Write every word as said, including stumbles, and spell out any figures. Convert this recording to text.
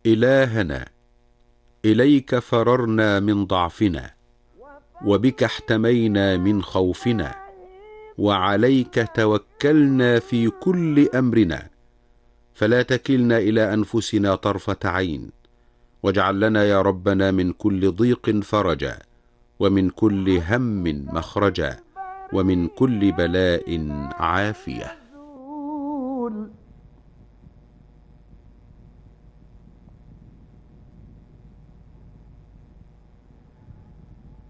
إلهنا، إليك فررنا من ضعفنا، وبك احتمينا من خوفنا، وعليك توكلنا في كل أمرنا، فلا تكلنا إلى أنفسنا طرفة عين، واجعل لنا يا ربنا من كل ضيق فرجا، ومن كل هم مخرجا، ومن كل بلاء عافية.